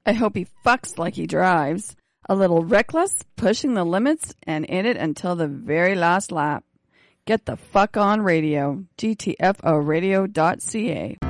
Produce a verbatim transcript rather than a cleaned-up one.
I hope he fucks like he drives. A little reckless, pushing the limits, and in it until the very last lap. Get the fuck on radio. G T F O radio dot C A.